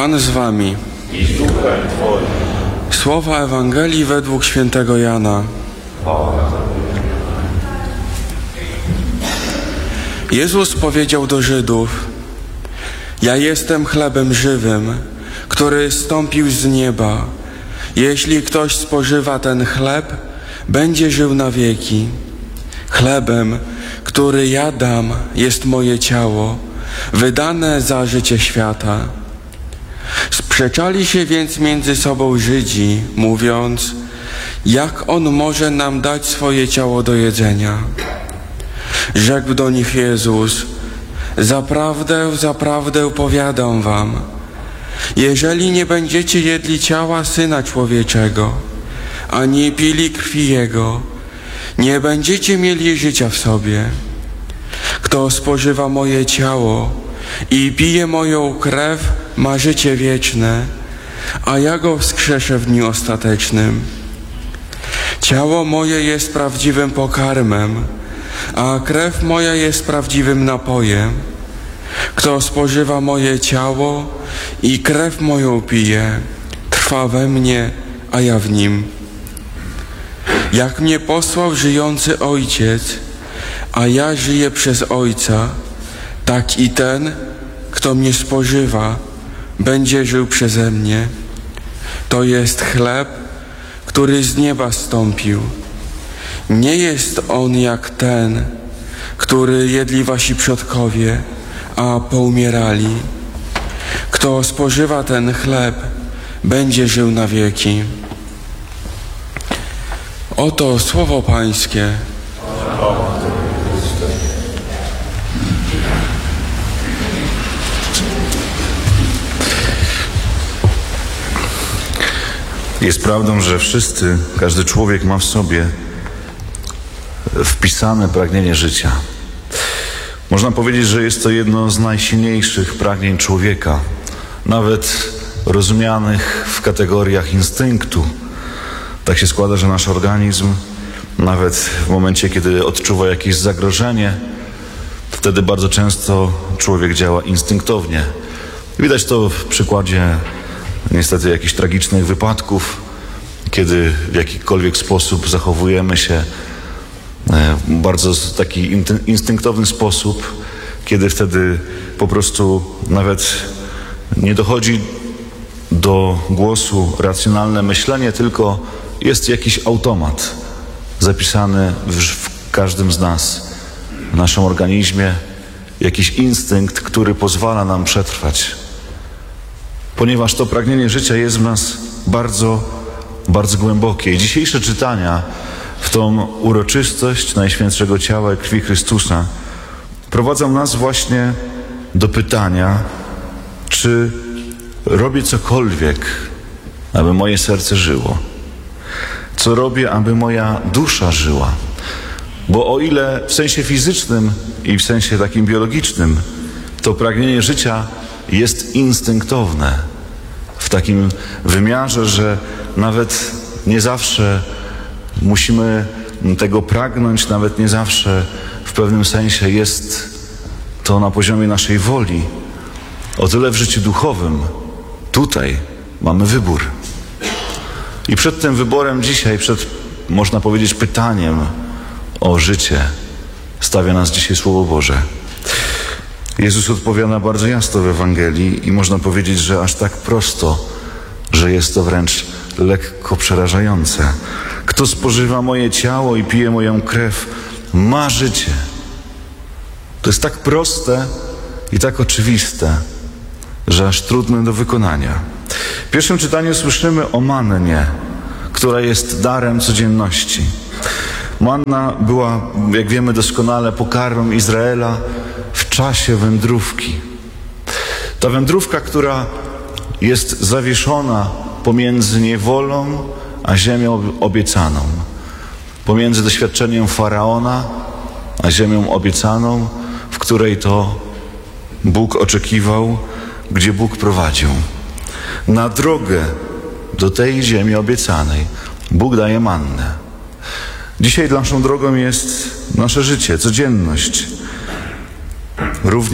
Pan z wami. I z duchem Twoim. Słowa Ewangelii według świętego Jana. Jezus powiedział do Żydów: Ja jestem chlebem żywym, który zstąpił z nieba. Jeśli ktoś spożywa ten chleb, będzie żył na wieki. Chlebem, który ja dam, jest moje ciało, wydane za życie świata. Sprzeczali się więc między sobą Żydzi, mówiąc: jak on może nam dać swoje ciało do jedzenia? Rzekł do nich Jezus: Zaprawdę, zaprawdę powiadam wam, jeżeli nie będziecie jedli ciała Syna Człowieczego, ani pili krwi Jego, nie będziecie mieli życia w sobie. Kto spożywa moje ciało i pije moją krew, ma życie wieczne, a ja go wskrzeszę w dniu ostatecznym. Ciało moje jest prawdziwym pokarmem, a krew moja jest prawdziwym napojem. Kto spożywa moje ciało i krew moją pije, trwa we mnie, a ja w nim. Jak mnie posłał żyjący Ojciec, a ja żyję przez Ojca, tak i ten, kto mnie spożywa, będzie żył przeze mnie. To jest chleb, który z nieba zstąpił. Nie jest on jak ten, który jedli wasi przodkowie, a poumierali. Kto spożywa ten chleb, będzie żył na wieki. Oto słowo Pańskie. Jest prawdą, że każdy człowiek ma w sobie wpisane pragnienie życia. Można powiedzieć, że jest to jedno z najsilniejszych pragnień człowieka, nawet rozumianych w kategoriach instynktu. Tak się składa, że nasz organizm, nawet w momencie, kiedy odczuwa jakieś zagrożenie, wtedy bardzo często człowiek działa instynktownie. Widać to w przykładzie niestety jakichś tragicznych wypadków, kiedy w jakikolwiek sposób zachowujemy się w bardzo taki instynktowny sposób, kiedy wtedy po prostu nawet nie dochodzi do głosu racjonalne myślenie, tylko jest jakiś automat zapisany w każdym z nas, w naszym organizmie, jakiś instynkt, który pozwala nam przetrwać. Ponieważ to pragnienie życia jest w nas bardzo, bardzo głębokie. I dzisiejsze czytania w tą uroczystość Najświętszego Ciała i Krwi Chrystusa prowadzą nas właśnie do pytania, czy robię cokolwiek, aby moje serce żyło? Co robię, aby moja dusza żyła? Bo o ile w sensie fizycznym i w sensie takim biologicznym to pragnienie życia jest instynktowne, w takim wymiarze, że nawet nie zawsze musimy tego pragnąć, nawet nie zawsze w pewnym sensie jest to na poziomie naszej woli. O tyle w życiu duchowym tutaj mamy wybór. I przed tym wyborem dzisiaj, przed, można powiedzieć, pytaniem o życie stawia nas dzisiaj Słowo Boże. Jezus odpowiada bardzo jasno w Ewangelii i można powiedzieć, że aż tak prosto, że jest to wręcz lekko przerażające. Kto spożywa moje ciało i pije moją krew, ma życie. To jest tak proste i tak oczywiste, że aż trudne do wykonania. W pierwszym czytaniu słyszymy o mannie, która jest darem codzienności. Manna była, jak wiemy doskonale, pokarmem Izraela w czasie wędrówki. Ta wędrówka, która jest zawieszona pomiędzy niewolą a ziemią obiecaną, pomiędzy doświadczeniem Faraona a ziemią obiecaną, w której to Bóg oczekiwał, gdzie Bóg prowadził. Na drogę do tej ziemi obiecanej Bóg daje mannę. Dzisiaj naszą drogą jest nasze życie, codzienność. Również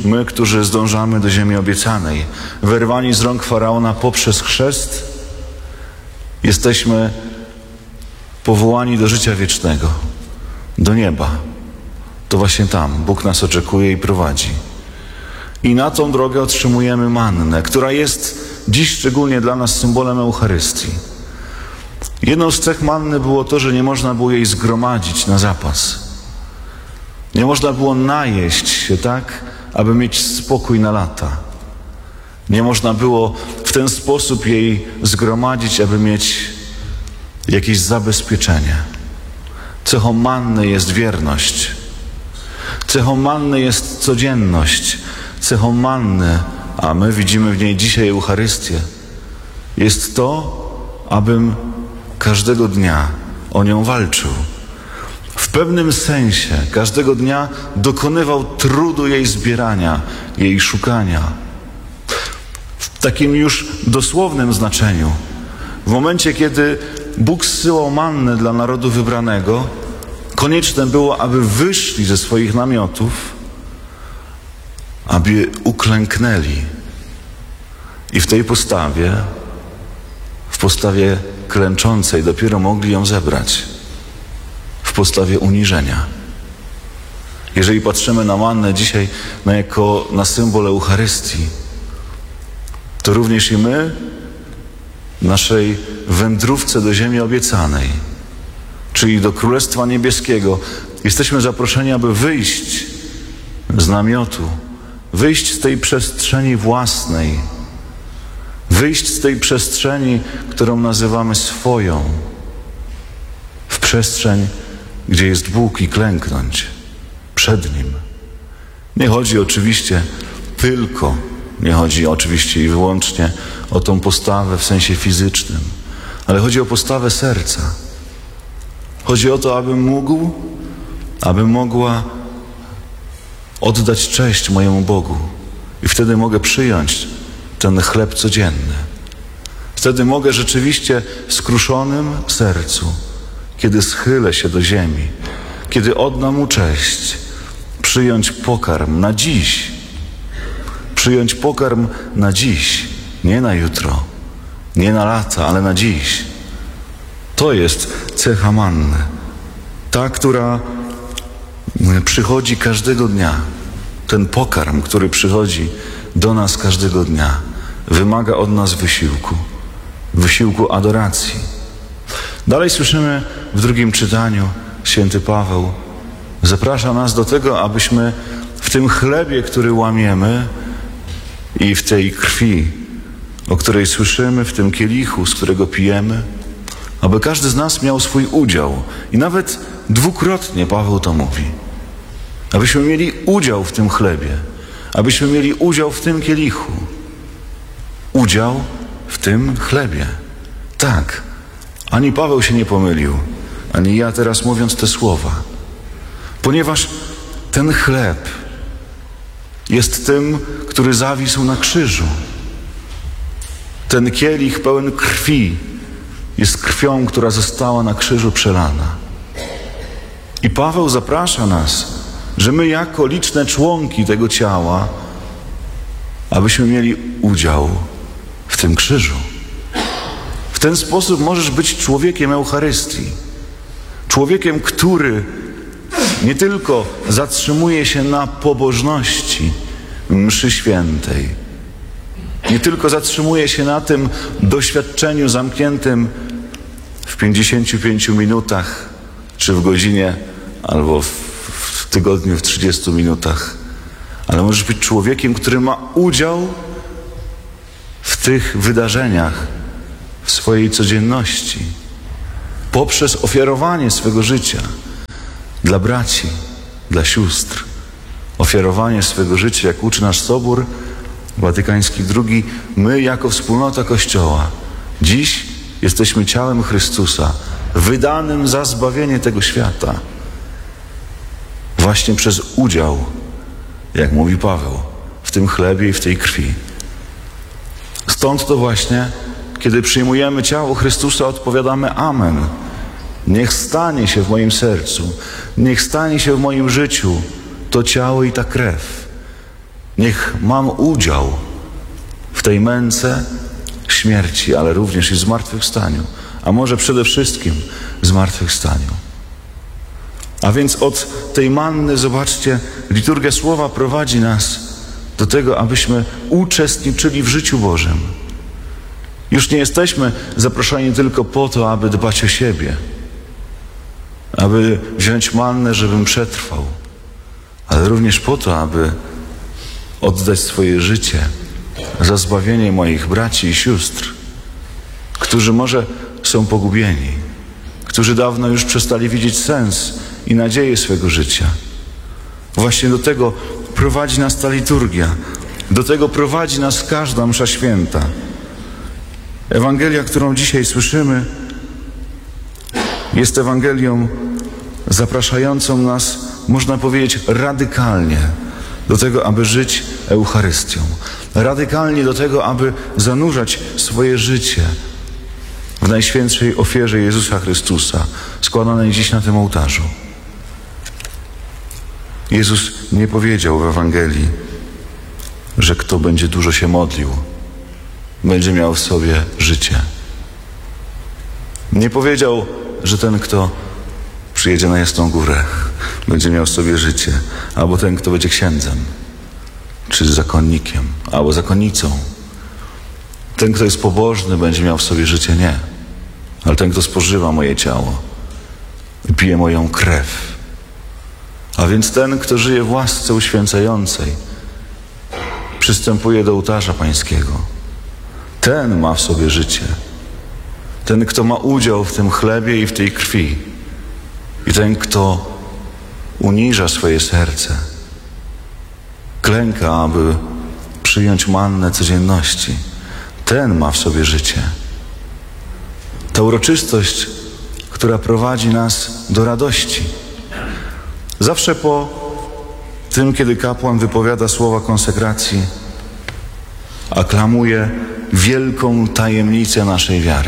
my, którzy zdążamy do ziemi obiecanej, wyrwani z rąk Faraona poprzez chrzest, jesteśmy powołani do życia wiecznego, do nieba. To właśnie tam Bóg nas oczekuje i prowadzi. I na tą drogę otrzymujemy mannę, która jest dziś szczególnie dla nas symbolem Eucharystii. Jedną z cech manny było to, że nie można było jej zgromadzić na zapas. Nie można było najeść się tak, aby mieć spokój na lata. Nie można było w ten sposób jej zgromadzić, aby mieć jakieś zabezpieczenie. Cechą manny jest wierność. Cechą manny jest codzienność. Cechą manny, a my widzimy w niej dzisiaj Eucharystię, jest to, abym każdego dnia o nią walczył. W pewnym sensie każdego dnia dokonywał trudu jej zbierania, jej szukania. W takim już dosłownym znaczeniu. W momencie, kiedy Bóg zsyłał mannę dla narodu wybranego, konieczne było, aby wyszli ze swoich namiotów, aby uklęknęli. I w tej postawie, w postawie klęczącej, dopiero mogli ją zebrać. W postawie uniżenia. Jeżeli patrzymy na mannę dzisiaj jako na symbol Eucharystii, to również i my w naszej wędrówce do ziemi obiecanej, czyli do Królestwa Niebieskiego, jesteśmy zaproszeni, aby wyjść z namiotu, wyjść z tej przestrzeni własnej, wyjść z tej przestrzeni, którą nazywamy swoją, w przestrzeń, gdzie jest Bóg, i klęknąć przed Nim. Nie chodzi oczywiście i wyłącznie o tą postawę w sensie fizycznym, ale chodzi o postawę serca. Chodzi o to, abym mogła oddać cześć mojemu Bogu. I wtedy mogę przyjąć ten chleb codzienny. Wtedy mogę rzeczywiście w skruszonym sercu, kiedy schylę się do ziemi, kiedy oddam Mu cześć, przyjąć pokarm na dziś. Przyjąć pokarm na dziś, nie na jutro, nie na lata, ale na dziś. To jest cecha manny. Ta, która przychodzi każdego dnia. Ten pokarm, który przychodzi do nas każdego dnia, wymaga od nas wysiłku adoracji. Dalej słyszymy w drugim czytaniu, święty Paweł zaprasza nas do tego, abyśmy w tym chlebie, który łamiemy, i w tej krwi, o której słyszymy, w tym kielichu, z którego pijemy, aby każdy z nas miał swój udział. I nawet dwukrotnie Paweł to mówi. Abyśmy mieli udział w tym chlebie, abyśmy mieli udział w tym kielichu. Udział w tym chlebie. Tak, ani Paweł się nie pomylił, ani ja teraz mówiąc te słowa. Ponieważ ten chleb jest tym, który zawisł na krzyżu. Ten kielich pełen krwi jest krwią, która została na krzyżu przelana. I Paweł zaprasza nas, że my jako liczne członki tego ciała, abyśmy mieli udział w tym krzyżu. W ten sposób możesz być człowiekiem Eucharystii. Człowiekiem, który nie tylko zatrzymuje się na pobożności mszy świętej, nie tylko zatrzymuje się na tym doświadczeniu zamkniętym w 55 minutach, czy w godzinie, albo w tygodniu w 30 minutach, ale możesz być człowiekiem, który ma udział w tych wydarzeniach, w swojej codzienności, poprzez ofiarowanie swego życia dla braci, dla sióstr. Ofiarowanie swego życia, jak uczy nasz Sobór Watykański II, my jako wspólnota Kościoła dziś jesteśmy ciałem Chrystusa, wydanym za zbawienie tego świata. Właśnie przez udział, jak mówi Paweł, w tym chlebie i w tej krwi. Stąd to właśnie, kiedy przyjmujemy ciało Chrystusa, odpowiadamy amen. Niech stanie się w moim sercu, niech stanie się w moim życiu to ciało i ta krew. Niech mam udział w tej męce śmierci, ale również i zmartwychwstaniu, a może przede wszystkim zmartwychwstaniu. A więc od tej manny, zobaczcie, liturgia słowa prowadzi nas do tego, abyśmy uczestniczyli w życiu Bożym. Już nie jesteśmy zaproszeni tylko po to, aby dbać o siebie, aby wziąć mannę, żebym przetrwał, ale również po to, aby oddać swoje życie za zbawienie moich braci i sióstr, którzy może są pogubieni, którzy dawno już przestali widzieć sens i nadzieję swego życia. Właśnie do tego prowadzi nas ta liturgia, do tego prowadzi nas każda msza święta. Ewangelia, którą dzisiaj słyszymy, jest Ewangelią zapraszającą nas, można powiedzieć, radykalnie do tego, aby żyć Eucharystią. Radykalnie do tego, aby zanurzać swoje życie w najświętszej ofierze Jezusa Chrystusa, składanej dziś na tym ołtarzu. Jezus nie powiedział w Ewangelii, że kto będzie dużo się modlił, będzie miał w sobie życie. Nie powiedział, że ten, kto przyjedzie na Jasną Górę, będzie miał w sobie życie, albo ten, kto będzie księdzem, czy zakonnikiem, albo zakonnicą. Ten, kto jest pobożny, będzie miał w sobie życie. Nie. Ale ten, kto spożywa moje ciało i pije moją krew. A więc ten, kto żyje w łasce uświęcającej, przystępuje do ołtarza pańskiego. Ten ma w sobie życie. Ten, kto ma udział w tym chlebie i w tej krwi. I ten, kto uniża swoje serce, klęka, aby przyjąć mannę codzienności, ten ma w sobie życie. Ta uroczystość, która prowadzi nas do radości. Zawsze po tym, kiedy kapłan wypowiada słowa konsekracji, aklamuje wielką tajemnicę naszej wiary.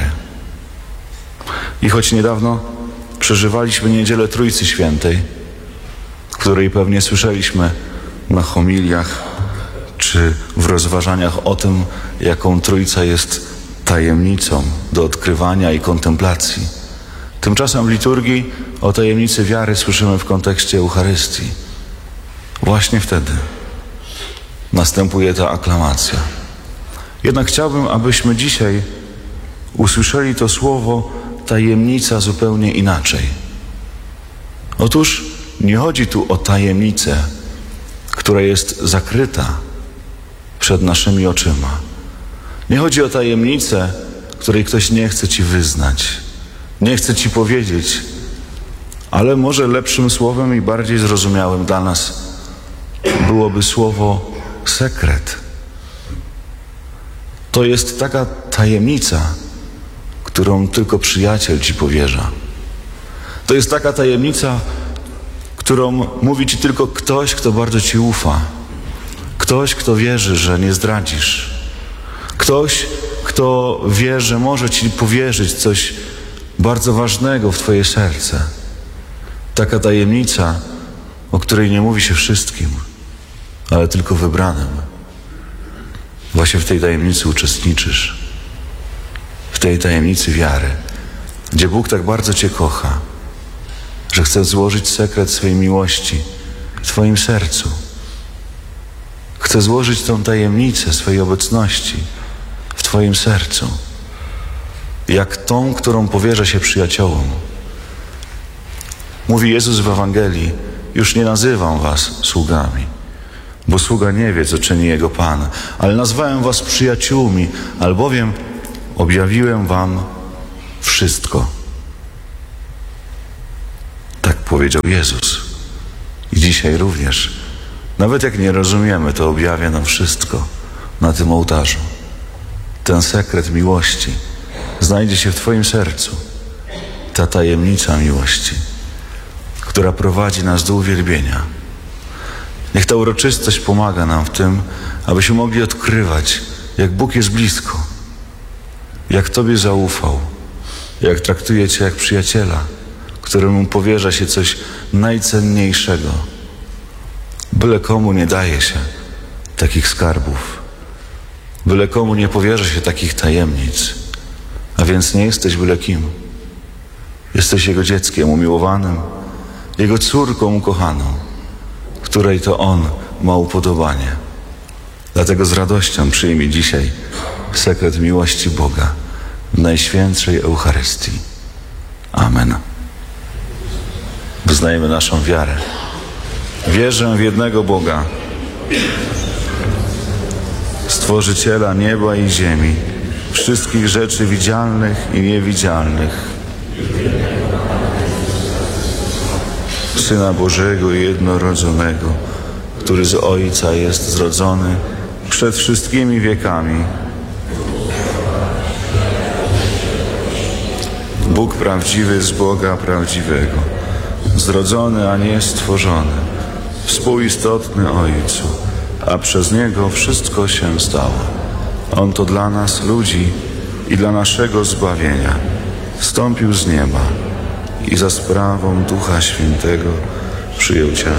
I choć niedawno przeżywaliśmy Niedzielę Trójcy Świętej, której pewnie słyszeliśmy na homiliach czy w rozważaniach o tym, jaką Trójca jest tajemnicą do odkrywania i kontemplacji. Tymczasem w liturgii o tajemnicy wiary słyszymy w kontekście Eucharystii. Właśnie wtedy następuje ta aklamacja. Jednak chciałbym, abyśmy dzisiaj usłyszeli to słowo tajemnica zupełnie inaczej. Otóż nie chodzi tu o tajemnicę, która jest zakryta przed naszymi oczyma. Nie chodzi o tajemnicę, której ktoś nie chce ci wyznać, nie chce ci powiedzieć, ale może lepszym słowem i bardziej zrozumiałym dla nas byłoby słowo sekret. To jest taka tajemnica, którą tylko przyjaciel ci powierza. To jest taka tajemnica, którą mówi ci tylko ktoś, kto bardzo ci ufa. Ktoś, kto wierzy, że nie zdradzisz. Ktoś, kto wie, że może ci powierzyć coś bardzo ważnego w twoje serce. Taka tajemnica, o której nie mówi się wszystkim, ale tylko wybranym. Właśnie w tej tajemnicy uczestniczysz. W tej tajemnicy wiary, gdzie Bóg tak bardzo cię kocha, że chce złożyć sekret swej miłości w twoim sercu. Chce złożyć tą tajemnicę swojej obecności w twoim sercu. Jak tą, którą powierza się przyjaciołom. Mówi Jezus w Ewangelii: już nie nazywam was sługami, bo sługa nie wie, co czyni jego Pan, ale nazwałem was przyjaciółmi, albowiem objawiłem wam wszystko. Tak powiedział Jezus. I dzisiaj również, nawet jak nie rozumiemy, to objawia nam wszystko na tym ołtarzu. Ten sekret miłości znajdzie się w twoim sercu. Ta tajemnica miłości, która prowadzi nas do uwielbienia. Niech ta uroczystość pomaga nam w tym, abyśmy mogli odkrywać, jak Bóg jest blisko, jak Tobie zaufał, jak traktuje Cię jak przyjaciela, któremu powierza się coś najcenniejszego. Byle komu nie daje się takich skarbów. Byle komu nie powierza się takich tajemnic, a więc nie jesteś byle kim. Jesteś Jego dzieckiem umiłowanym, Jego córką ukochaną, której to On ma upodobanie. Dlatego z radością przyjmij dzisiaj sekret miłości Boga w Najświętszej Eucharystii. Amen. Wyznajemy naszą wiarę. Wierzę w jednego Boga, Stworzyciela nieba i ziemi, wszystkich rzeczy widzialnych i niewidzialnych, Syna Bożego i jednorodzonego, który z Ojca jest zrodzony przed wszystkimi wiekami. Bóg prawdziwy z Boga prawdziwego, zrodzony, a nie stworzony, współistotny Ojcu, a przez Niego wszystko się stało. On to dla nas, ludzi, i dla naszego zbawienia wstąpił z nieba i za sprawą Ducha Świętego przyjął ciało.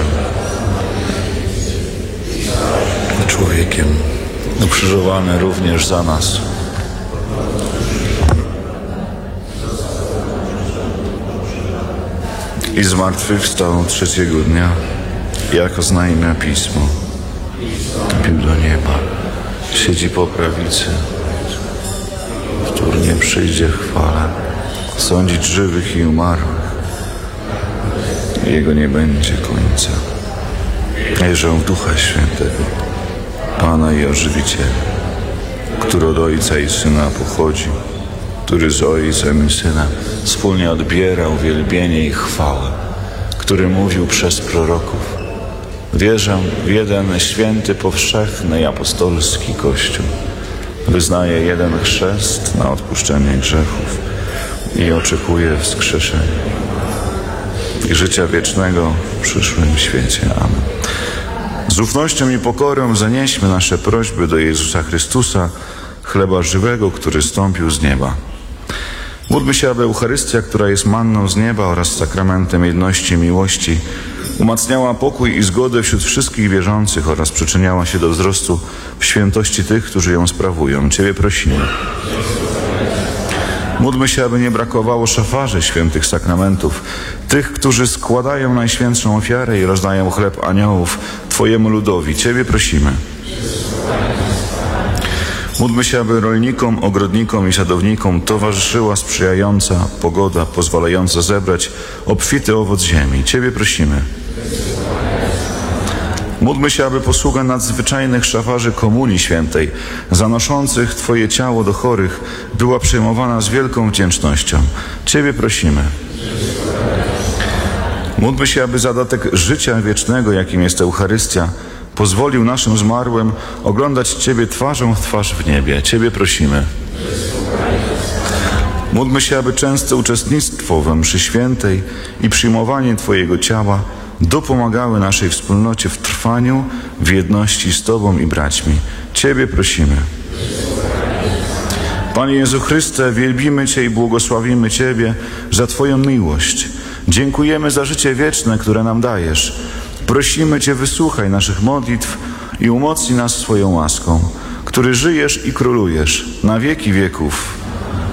Człowiekiem ukrzyżowany również za nas. I zmartwychwstał trzeciego dnia, jak oznajmia Pismo. Wstąpił do nieba, siedzi po prawicy, wtórnie przyjdzie w chwale sądzić żywych i umarłych. Jego nie będzie końca. Wierzę w Ducha Świętego, Pana i Ożywiciela, który od Ojca i Syna pochodzi, który z Ojcem i Synem wspólnie odbiera uwielbienie i chwałę, który mówił przez proroków. Wierzę w jeden święty, powszechny i apostolski Kościół. Wyznaję jeden chrzest na odpuszczenie grzechów i oczekuję wskrzeszenia i życia wiecznego w przyszłym świecie. Amen. Z ufnością i pokorą zanieśmy nasze prośby do Jezusa Chrystusa, chleba żywego, który zstąpił z nieba. Módlmy się, aby Eucharystia, która jest manną z nieba oraz sakramentem jedności i miłości, umacniała pokój i zgodę wśród wszystkich wierzących oraz przyczyniała się do wzrostu w świętości tych, którzy ją sprawują. Ciebie prosimy. Módlmy się, aby nie brakowało szafarzy świętych sakramentów, tych, którzy składają najświętszą ofiarę i rozdają chleb aniołów Twojemu ludowi. Ciebie prosimy. Módlmy się, aby rolnikom, ogrodnikom i sadownikom towarzyszyła sprzyjająca pogoda, pozwalająca zebrać obfity owoc ziemi. Ciebie prosimy. Módlmy się, aby posługa nadzwyczajnych szafarzy Komunii Świętej, zanoszących Twoje ciało do chorych, była przyjmowana z wielką wdzięcznością. Ciebie prosimy. Módlmy się, aby zadatek życia wiecznego, jakim jest Eucharystia, pozwolił naszym zmarłym oglądać Ciebie twarzą w twarz w niebie. Ciebie prosimy. Módlmy się, aby częste uczestnictwo we mszy świętej i przyjmowanie Twojego ciała dopomagały naszej wspólnocie w trwaniu, w jedności z Tobą i braćmi. Ciebie prosimy. Panie Jezu Chryste, wielbimy Cię i błogosławimy Ciebie za Twoją miłość. Dziękujemy za życie wieczne, które nam dajesz. Prosimy Cię, wysłuchaj naszych modlitw i umocnij nas swoją łaską, który żyjesz i królujesz na wieki wieków.